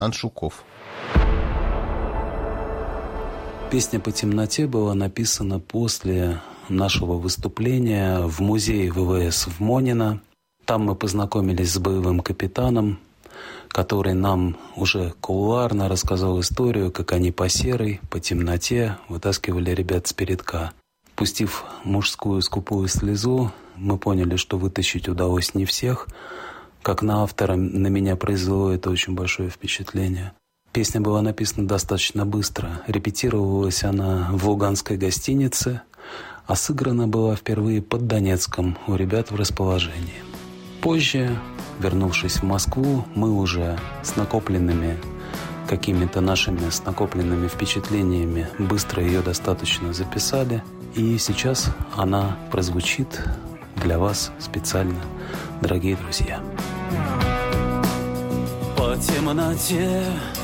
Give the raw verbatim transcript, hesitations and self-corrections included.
Аншуков. Песня «По темноте» была написана после нашего выступления в музее ВВС в Монино. Там мы познакомились с боевым капитаном, который нам уже кулуарно рассказал историю, как они по серой, по темноте вытаскивали ребят с передка. Пустив мужскую скупую слезу, мы поняли, что вытащить удалось не всех. Как на автора, на меня произвело это очень большое впечатление. Песня была написана достаточно быстро. Репетировалась она в луганской гостинице, а сыграна была впервые под Донецком у ребят в расположении. Позже, вернувшись в Москву, мы уже с накопленными какими-то нашими с накопленными впечатлениями быстро ее достаточно записали. И сейчас она прозвучит для вас специально, дорогие друзья. По темноте